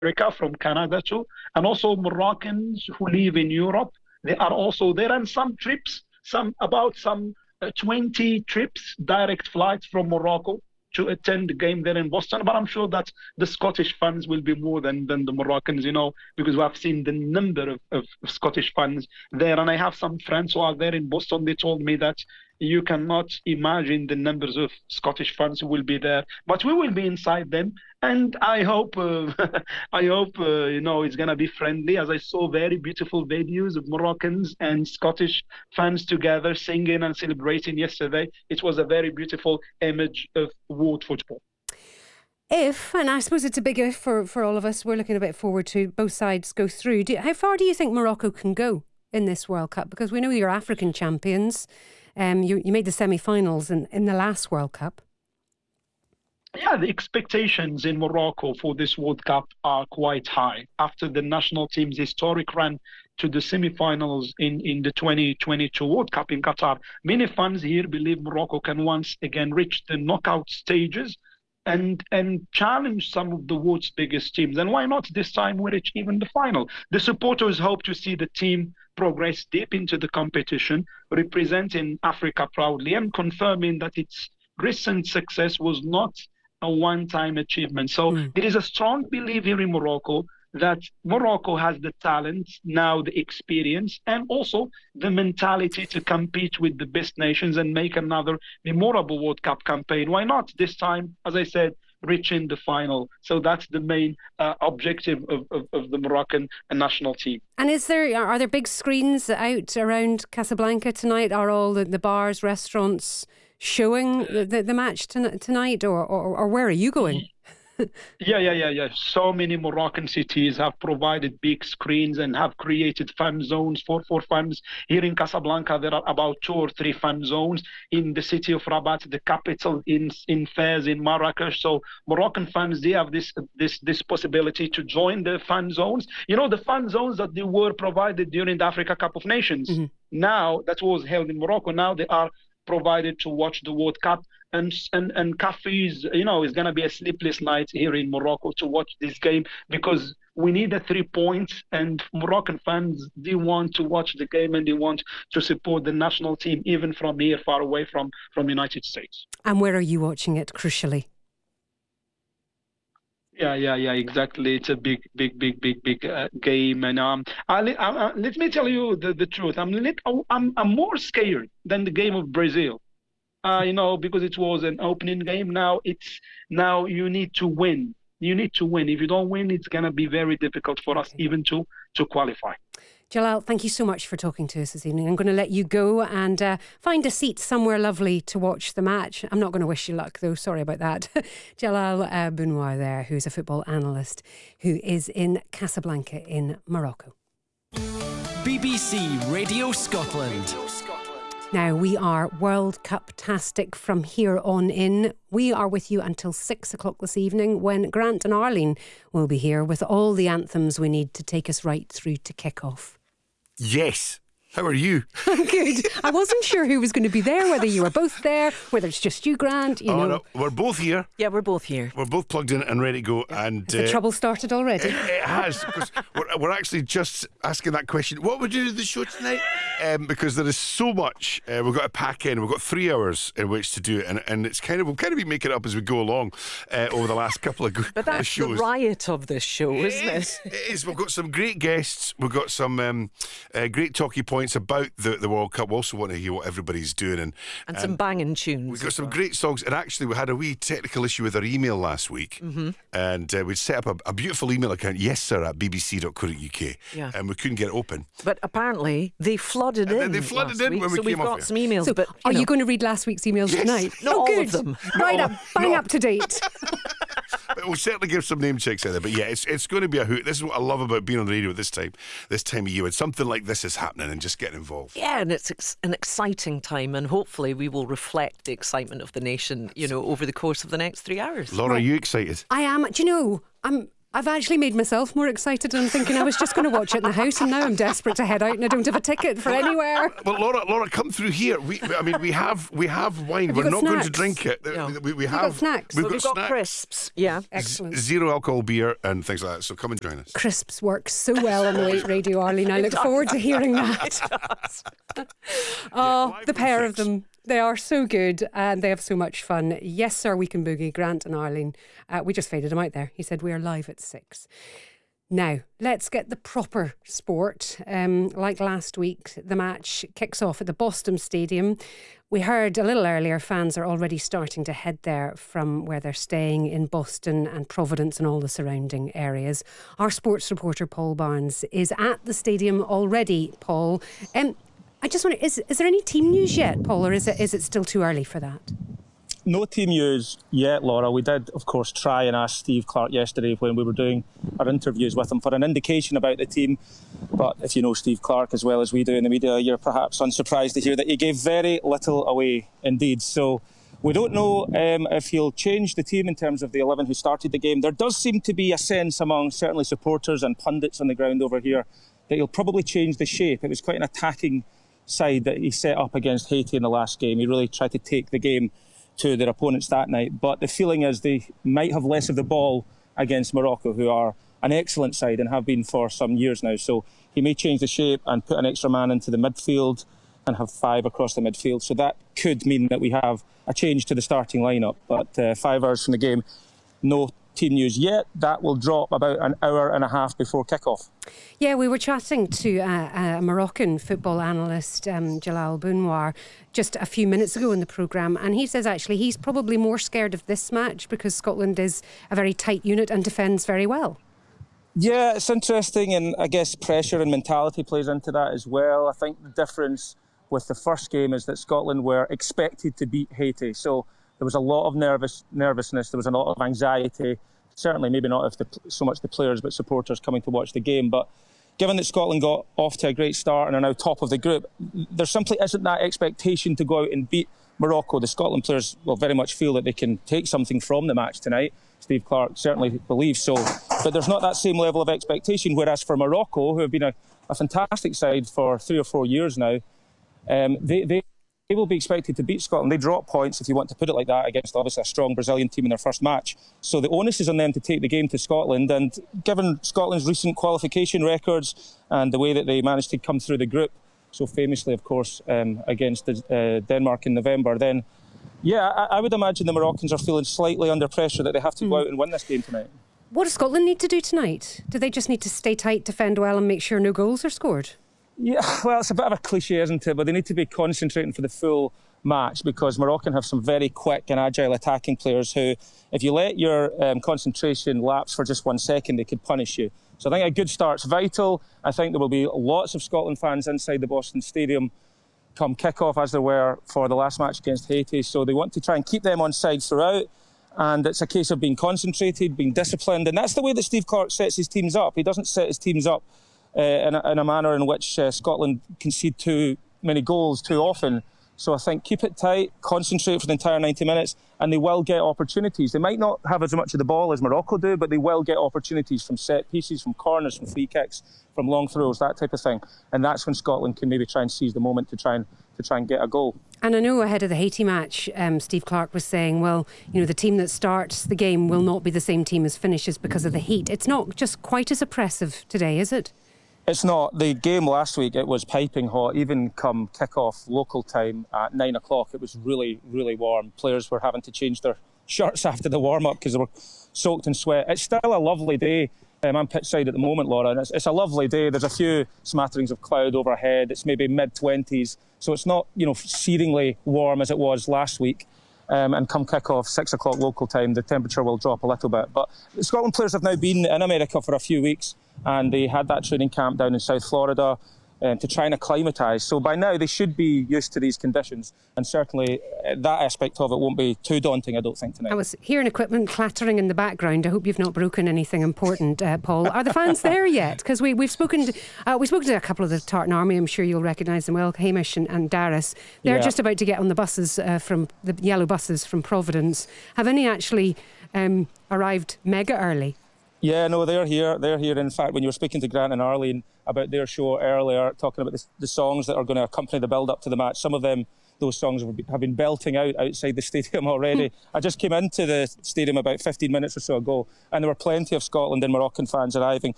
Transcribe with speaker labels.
Speaker 1: America, from Canada too, and also Moroccans who live in Europe. They are also there, and some trips, some 20 trips, direct flights from Morocco to attend the game there in Boston. But I'm sure that the Scottish fans will be more than the Moroccans, because we have seen the number of Scottish fans there. And I have some friends who are there in Boston. They told me that you cannot imagine the numbers of Scottish fans who will be there. But we will be inside them. And I hope, it's going to be friendly, as I saw very beautiful videos of Moroccans and Scottish fans together singing and celebrating yesterday. It was a very beautiful image of world football.
Speaker 2: If, and I suppose it's a big if for all of us, we're looking a bit forward to both sides go through. How far do you think Morocco can go in this World Cup? Because we know you're African champions. You made the semi-finals in the last World Cup.
Speaker 1: Yeah, the expectations in Morocco for this World Cup are quite high. After the national team's historic run to the semi-finals in the 2022 World Cup in Qatar, many fans here believe Morocco can once again reach the knockout stages and challenge some of the world's biggest teams. And why not this time we reach even the final? The supporters hope to see the team progress deep into the competition, representing Africa proudly and confirming that its recent success was not a one-time achievement. So there is a strong belief here in Morocco that Morocco has the talent, now the experience, and also the mentality to compete with the best nations and make another memorable World Cup campaign. Why not this time, as I said, reaching the final? So that's the main objective of the Moroccan national team.
Speaker 2: And are there big screens out around Casablanca tonight? Are all the bars, restaurants showing the match tonight, or where are you going?
Speaker 1: Yeah. So many Moroccan cities have provided big screens and have created fan zones for fans. Here in Casablanca, there are about 2 or 3 fan zones. In the city of Rabat, the capital, in Fez, in Marrakesh. So Moroccan fans, they have this possibility to join the fan zones. The fan zones that they were provided during the Africa Cup of Nations. Mm-hmm. Now, that was held in Morocco. Now they are provided to watch the World Cup, and cafes, it's going to be a sleepless night here in Morocco to watch this game, because we need a 3 points, and Moroccan fans, they want to watch the game and they want to support the national team, even from here, far away from United States.
Speaker 2: And where are you watching it, crucially?
Speaker 1: Yeah, exactly. It's a big game, and let me tell you the truth. I'm more scared than the game of Brazil, because it was an opening game. Now you need to win. You need to win. If you don't win, it's gonna be very difficult for us even to qualify.
Speaker 2: Jalal, thank you so much for talking to us this evening. I'm going to let you go and find a seat somewhere lovely to watch the match. I'm not going to wish you luck, though. Sorry about that. Jalal Benoit there, who's a football analyst who is in Casablanca in Morocco.
Speaker 3: BBC Radio Scotland.
Speaker 2: Now, we are World Cup-tastic from here on in. We are with you until 6 o'clock this evening, when Grant and Arlene will be here with all the anthems we need to take us right through to kick-off.
Speaker 4: Yes. How are you?
Speaker 2: Good. I wasn't sure who was going to be there, whether you were both there, whether it's just you, Grant.
Speaker 4: No, we're both here.
Speaker 5: Yeah, we're both here.
Speaker 4: We're both plugged in and ready to go. And
Speaker 2: has the trouble started already?
Speaker 4: It has. Because we're actually just asking that question. What would you do to the show tonight? Because there is so much we've got to pack in. We've got 3 hours in which to do it, and it's we'll be making it up as we go along over the last couple of shows.
Speaker 5: But that's the riot of this show, isn't it?
Speaker 4: It is. We've got some great guests. We've got some great talking points about the World Cup. We also want to hear what everybody's doing, and
Speaker 5: some banging tunes.
Speaker 4: We've got some great songs, and actually we had a wee technical issue with our email last week, and we'd set up a beautiful email account, yessir@bbc.co.uk, and we couldn't get it open.
Speaker 5: But apparently they flooded in.
Speaker 4: They flooded in
Speaker 5: week,
Speaker 4: when we
Speaker 5: so
Speaker 4: came
Speaker 5: we've
Speaker 4: off
Speaker 5: got some emails.
Speaker 2: So
Speaker 5: but
Speaker 2: are you going to read last week's emails tonight?
Speaker 5: Not all
Speaker 2: good.
Speaker 5: of them.
Speaker 2: Bang up to date.
Speaker 4: But we'll certainly give some name checks out there. But yeah, it's going to be a hoot. This is what I love about being on the radio at this time of year, when something like this is happening and just getting involved.
Speaker 5: Yeah, and it's an exciting time, and hopefully we will reflect the excitement of the nation, over the course of the next 3 hours.
Speaker 4: Laura, are you excited?
Speaker 2: I am. Do you know, I've actually made myself more excited. I'm thinking I was just going to watch it in the house, and now I'm desperate to head out, and I don't have a ticket for anywhere.
Speaker 4: Well, Laura, come through here. We have wine. We're
Speaker 2: got
Speaker 4: not going to
Speaker 2: snacks?
Speaker 4: drink it.
Speaker 5: No.
Speaker 4: We
Speaker 2: got
Speaker 4: have
Speaker 2: snacks?
Speaker 4: We've
Speaker 5: We've
Speaker 4: got
Speaker 5: got
Speaker 4: snacks.
Speaker 5: crisps. Yeah.
Speaker 2: Excellent.
Speaker 4: Zero alcohol beer and things like that. So come and join us.
Speaker 2: Crisps work so well on the Late Radio, Arlene. I look forward to hearing that. Oh,
Speaker 4: live
Speaker 2: the
Speaker 4: from
Speaker 2: pair of
Speaker 4: 6.
Speaker 2: them. They are so good and they have so much fun. Yes, sir, we can boogie. Grant and Arlene. We just faded him out there. He said we are live at 6. Now, let's get the proper sport. Like last week, the match kicks off at the Boston Stadium. We heard a little earlier, fans are already starting to head there from where they're staying in Boston and Providence and all the surrounding areas. Our sports reporter, Paul Barnes, is at the stadium already, Paul. I just wonder, is there any team news yet, Paul, or is it still too early for that?
Speaker 6: No team news yet, Laura. We did, of course, try and ask Steve Clarke yesterday when we were doing our interviews with him for an indication about the team. But if you know Steve Clarke as well as we do in the media, you're perhaps unsurprised to hear that he gave very little away indeed. So we don't know if he'll change the team in terms of the 11 who started the game. There does seem to be a sense among certainly supporters and pundits on the ground over here that he'll probably change the shape. It was quite an attacking side that he set up against Haiti in the last game. He really tried to take the game to their opponents that night, but the feeling is they might have less of the ball against Morocco, who are an excellent side and have been for some years now. So he may change the shape and put an extra man into the midfield and have 5 across the midfield. So that could mean that we have a change to the starting lineup. But 5 hours from the game, no team news yet. That will drop about an hour and a half before kickoff.
Speaker 2: Yeah, we were chatting to a Moroccan football analyst, Jalal Bounwar, just a few minutes ago in the programme, and he says actually he's probably more scared of this match because Scotland is a very tight unit and defends very well.
Speaker 6: Yeah, it's interesting, and I guess pressure and mentality plays into that as well. I think the difference with the first game is that Scotland were expected to beat Haiti, so there was a lot of nervousness, there was a lot of anxiety. Certainly, maybe not so much the players, but supporters coming to watch the game. But given that Scotland got off to a great start and are now top of the group, there simply isn't that expectation to go out and beat Morocco. The Scotland players will very much feel that they can take something from the match tonight. Steve Clarke certainly believes so. But there's not that same level of expectation, whereas for Morocco, who have been a fantastic side for 3 or 4 years now, they will be expected to beat Scotland. They drop points, if you want to put it like that, against obviously a strong Brazilian team in their first match. So the onus is on them to take the game to Scotland. And given Scotland's recent qualification records and the way that they managed to come through the group, so famously, of course, against Denmark in November, then, yeah, I would imagine the Moroccans are feeling slightly under pressure that they have to go out and win this game tonight.
Speaker 2: What does Scotland need to do tonight? Do they just need to stay tight, defend well and make sure no goals are scored?
Speaker 6: Yeah, well, it's a bit of a cliche, isn't it? But they need to be concentrating for the full match because Moroccan have some very quick and agile attacking players who, if you let your concentration lapse for just 1 second, they could punish you. So I think a good start's vital. I think there will be lots of Scotland fans inside the Boston Stadium come kick-off, as there were for the last match against Haiti. So they want to try and keep them on side throughout. And it's a case of being concentrated, being disciplined. And that's the way that Steve Clarke sets his teams up. He doesn't set his teams up in a manner in which Scotland concede too many goals too often. So I think keep it tight, concentrate for the entire 90 minutes, and they will get opportunities. They might not have as much of the ball as Morocco do, but they will get opportunities from set pieces, from corners, from free kicks, from long throws, that type of thing. And that's when Scotland can maybe try and seize the moment to try and get a goal.
Speaker 2: And I know ahead of the Haiti match, Steve Clarke was saying, well, you know, the team that starts the game will not be the same team as finishes because of the heat. It's not just quite as oppressive today, is it?
Speaker 6: It's not. The game last week, it was piping hot. Even come kick-off local time at 9 o'clock, it was really, really warm. Players were having to change their shirts after the warm-up because they were soaked in sweat. It's still a lovely day. I'm pitch side at the moment, Laura, and it's a lovely day. There's a few smatterings of cloud overhead. It's maybe mid-20s, so it's not, searingly warm as it was last week. And come kick-off, 6 o'clock local time, the temperature will drop a little bit. But Scotland players have now been in America for a few weeks, and they had that training camp down in South Florida to try and acclimatise. So by now they should be used to these conditions, and certainly that aspect of it won't be too daunting, I don't think, tonight.
Speaker 2: I was hearing equipment clattering in the background. I hope you've not broken anything important, Paul. Are the fans there yet? Because we've spoken to a couple of the Tartan Army. I'm sure you'll recognise them well, Hamish and Darius. They're just about to get on the buses from the yellow buses from Providence. Have any actually arrived mega early?
Speaker 6: Yeah, no, they're here. They're here. In fact, when you were speaking to Grant and Arlene about their show earlier, talking about the songs that are going to accompany the build-up to the match, some of them, those songs have been belting out outside the stadium already. I just came into the stadium about 15 minutes or so ago, and there were plenty of Scotland and Moroccan fans arriving.